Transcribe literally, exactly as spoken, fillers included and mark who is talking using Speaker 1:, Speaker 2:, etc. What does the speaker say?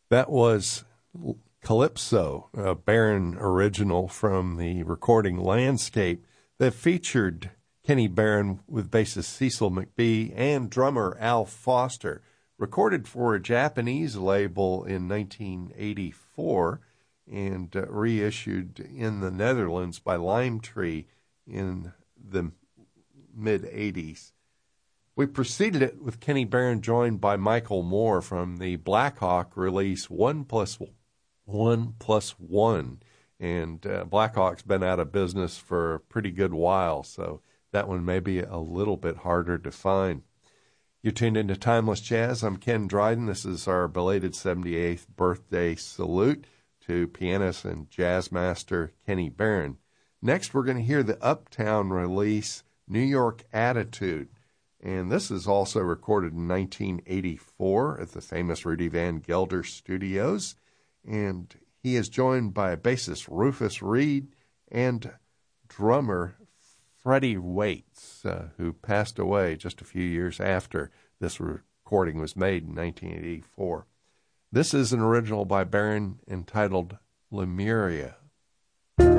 Speaker 1: That was Calypso, a Barron original from the recording Landscape that featured Kenny Barron with bassist Cecil McBee and drummer Al Foster, recorded for a Japanese label in nineteen eighty-four and uh, reissued in the Netherlands by Lime Tree in the mid-eighties. We preceded it with Kenny Barron joined by Michael Moore from the Black Hawk release One Plus One Plus One. And uh, Black Hawk's been out of business for a pretty good while, so that one may be a little bit harder to find. You're tuned into Timeless Jazz. I'm Ken Dryden. This is our belated seventy-eighth birthday salute to pianist and jazz master Kenny Barron. Next, we're going to hear the Uptown release, New York Attitude. And this is also recorded in nineteen eighty-four at the famous Rudy Van Gelder Studios. And he is joined by bassist Rufus Reid and drummer Freddie Waits, uh, who passed away just a few years after this recording was made in nineteen eighty-four. This is an original by Barron entitled Lemuria.